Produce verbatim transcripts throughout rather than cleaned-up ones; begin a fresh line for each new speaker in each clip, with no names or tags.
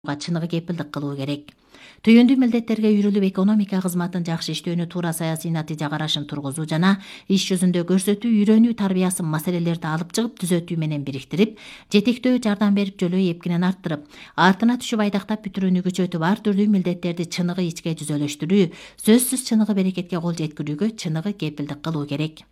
чыныгы кепилдик кылуу керек. Түйүндүү милдеттерге үйрүлүп экономика кызматын жакшы иштөөнү, туура саясий натыйжа карашын тургузуу жана иш жүзүндө көрсөтүү, үйрөнүү тарбиясы маселелерди алып чыгып түзөтүү менен бириктирип, жетектөө жардам берип, жөлөө эпкинен арттырып, артына түшүп айдактап бүтүрүүнү күчөтүп, ар түрдүү милдеттерди чыныгы ичке түзөлөштүрүү, сөзсүз чыныгы берекетке кол жеткирүүгө чыныгы кепилдик кылуу керек.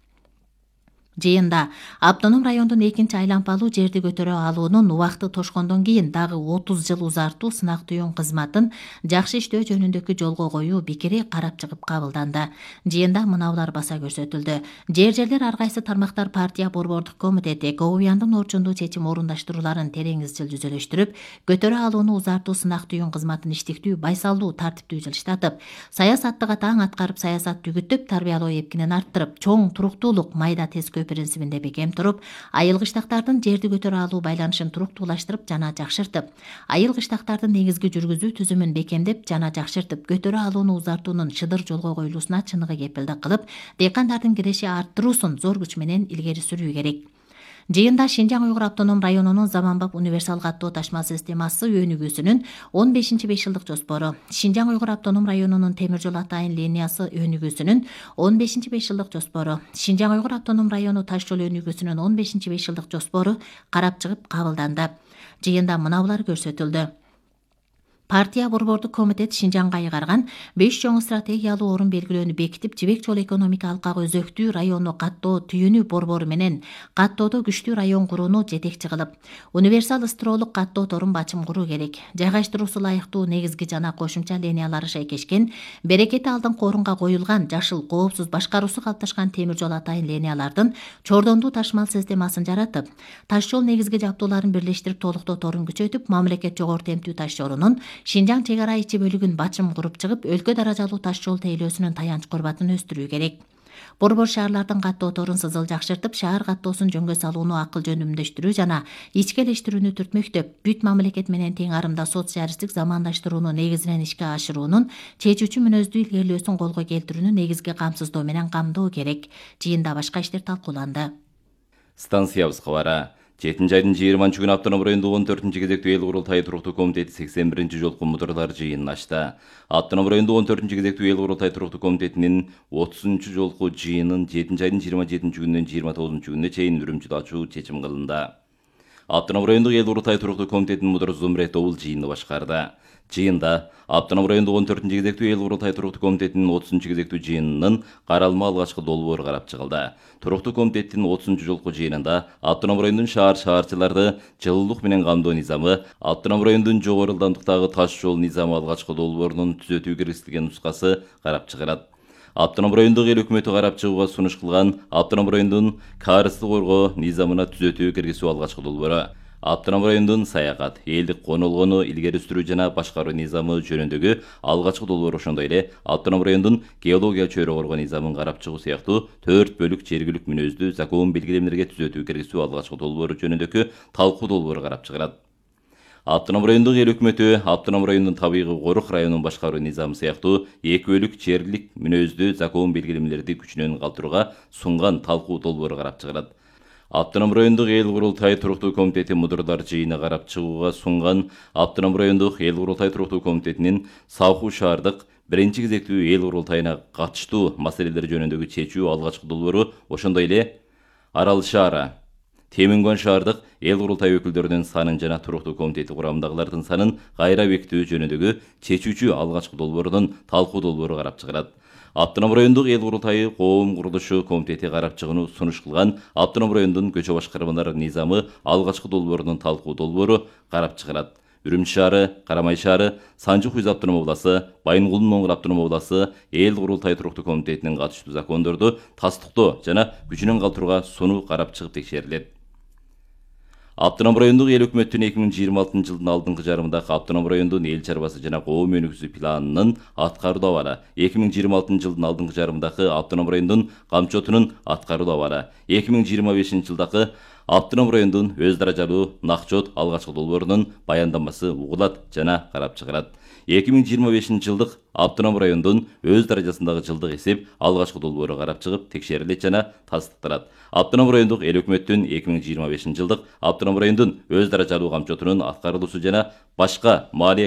Жыйында автоном райондун экинчи айлампалуу жерди көтөрө алуунун убакыты тошкондон кийин дагы отуз жыл узартуу сынак түйүн кызматын жакшы иштөө жөнүндөгү жолго коюу пикири карап чыгып кабылданды. Жыйында мынаулар баса көрсөтүлдү. Жер жерлер ар кайсы тармактар партия борбордук комитети Говуяндын орчундуу чечим орундаштырууларын терең изчил жүзөлөштүрүп, көтөрө алууну узартуу сынак түйүн кызматын иштиктүү, байсалдуу, тартиптүү жылыштатып, саясаттык атаң аткарып, саясат түгүттөп, тарбиялоо эпкинен арттырып, чоң туруктуулук, майда тез көп принцибинде бекем туруп, айыл кыштактардын жерди көтөрө алуу байланышын туруктуулаштырып жана жакшыртып, айыл кыштактардын негизги жүргүзүү түзүмүн бекемдеп жана жакшыртып, көтөрө алууну узартуунун шыдыр жолго коюлуусуна чыныгы кепилдик кылып, дыйкандардын киреши арттыруусун зор күч менен илгери сүрүү керек. Жыйында Шинжаң Уйгур автоном районунун заманбап универсал каттоо ташма системасы өнүгүүсүнүн он бешинчи беш жылдык жоспору, Шинжаң Уйгур автоном районунун темир жол атайын линиясы өнүгүүсүнүн он бешинчи беш жылдык жоспору, Шинжаң Уйгур автоном району таш жол өнүгүүсүнүн он бешинчи беш жылдык жоспору карап чыгып кабылданды. Жыйында мынаулар көрсөтүлдү. Партия борбордук комитет Шинжаңга айгарган беш чоң стратегиялуу орун белгилөөнү бекитип, жибек жол экономика алкагы өзөктүү районну каттоо түйүнү борбору менен каттоодо күчтүү район курууну жетекчи кылып, универсал ыстыроолук каттоо торун бачым куруу керек. Жайгаштыруусу ылайыктуу негизги жана кошумча линиялары шайкешкен, берекети алдыңкы орунга коюлган, жашыл, коопсуз башкаруусу калыпташкан темир жол атайын линиялардын чордондуу ташмал системасын жаратып, таш жол негизги жабдууларын бирлештирип, толуктоо торун күчөтүп, мамлекет жогору темптүү таш жолунун Шинжаң чек ара ичи бөлүгүн бачым куруп чыгып, өлкө даражалуу таш жол тейлөөсүнүн таянч курбатын өстүрүү керек. Борбор шаарлардын каттоо торун сызыл жакшыртып, шаар каттоосун жөнгө салууну акыл жөнүмдөштүрүү жана ичкелештирүүнү түртмөктөп, бүт мамлекет менен тең арымда социалисттик замандаштырууну негизинен ишке ашыруунун чечүүчү мүнөздүү илгерилөөсүн колго келтирүүнү негизги камсыздоо менен камдоо керек. Жыйында башка иштер талкууланды.
Станциябыз кабары. жетинчи айдын жыйырманчы күнү автоном райондук он төртүнчү кезектүү эл курултайы туруктуу комитети сексен биринчи жолку мудурлар жыйынын ачты. Автоном райондук он төртүнчү кезектүү эл курултайы туруктуу комитетинин отузунчу жолку жыйынын жетинчи айдын жыйырма жетинчи күнүнөн жыйырма тогузунчу күнүнө чейин Үрүмчүдө ачуу чечим кылынды. Автоном райондук эл курултайы туруктуу комитетинин мудуру Зумрет Оул жыйынды башкарды. Жыйында автоном райондук он төртүнчү кезектүү эл курултайы туруктуу комитетинин отузунчу кезектүү жыйынынын каралма алгачкы долбоору карап чыгылды. Туруктуу комитеттин отузунчу жолку жыйынында автоном райондун шаар шаарчыларды жылуулук менен камдоо низамы, автоном райондун жогору ылдамдыктагы таш жол низамы алгачкы долбоорунун түзөтүү киргизилген нускасы карап чыгарат. Автоном райондук эл өкмөтү карап чыгууга сунуш кылган автоном райондун каарызды коргоо низамына түзөтүү киргизүү алгачкы долбоору. Автоном райондун саякат, элдик конолгону илгери сүрүү жана башкаруу низамы жөнүндөгү алгачкы долбоору, ошондой эле автоном райондун геология чөйрө коргоо низамын карап чыгуу сыяктуу төрт бөлүк жергилик мүнөздүү закон белгилемелерге түзөтүү киргизүү алгачкы долбоору жөнүндөгү талкуу долбоору карап чыгарат. Автоном райондук эл өкмөтү автоном райондун табигый корук районун башкаруу низамы сыяктуу эки бөлүк жерлик мүнөздүү закон белгилемелерди күчүнөн калтырууга сунган талкуу долбоору карап чыгарат. Автоном райондук эл курултайы туруктуу комитети мудурлар жыйыны карап чыгууга сунган автоном райондук эл курултайы туруктуу комитетинин Сауху шаардык биринчи кезектүү эл курултайына катыштуу маселелер жөнүндөгү чечүү алгачкы долбоору, ошондой эле Арал шаары, Темингон шаардык эл курултайы өкүлдөрүнүн санын жана туруктуу комитети курамындагылардын санын кайра бекитүү жөнүндөгү чечүүчү алгачкы долбоорунун талкуу долбоору карап чыгарат. Автоном райондук эл курултайы коом курулушу комитети карап чыгууну сунуш кылган автоном райондун көчө башкармалары низамы алгачкы долбоорунун талкуу долбоору карап чыгарат. Үрүмчү шаары, Карамай шаары, Санжы Хуйз автоном обласы, Байынгулдун Моңгул автоном обласы эл курултайы туруктуу комитетинин катыштуу закондорду тастыктоо жана күчүнөн калтырууга сунуу карап чыгып текшерилет. Автоном райондук эл өкмөттүн эки миң жыйырма алтынчы жылдын алдыңкы жарымындагы автоном райондун эл чарбасы жана коом өнүгүүсү планынын аткарылуу абалы, эки миң жыйырма алтынчы жылдын алдыңкы жарымындагы автоном райондун камчотунун аткарылуу абалы, эки миң жыйырма бешинчи жылдагы Автоном райондун өз даражалуу Накчот алгачкы долбоорунун баяндамасы угулат жана карап чыгарат. эки миң жыйырма бешинчи жылдык автоном райондун өз даражасындагы жылдык эсеп алгачкы долбоору карап чыгып текшерилет жана тастыкталат. Автоном райондук эл өкмөттүн эки миң жыйырма бешинчи жылдык автоном райондун өз даражалуу камчотунун аткарылуусу жана башка маалия